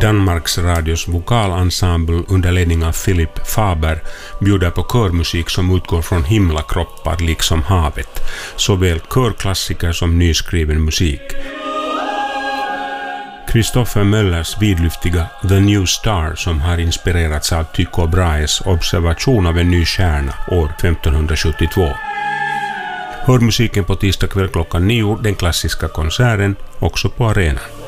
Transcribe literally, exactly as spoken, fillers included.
Danmarks Radios vokalensemble under ledning av Philip Faber bjuder på körmusik som utgår från himlakroppar liksom havet, såväl körklassiker som nyskriven musik. Christopher Möllers vidlyftiga The New Star, som har inspirerats av Tycho Brahes observation av en ny stjärna år femtonhundrasjuttiotvå. Hör musiken på tisdag kväll klockan nio, den klassiska konserten, också på arenan.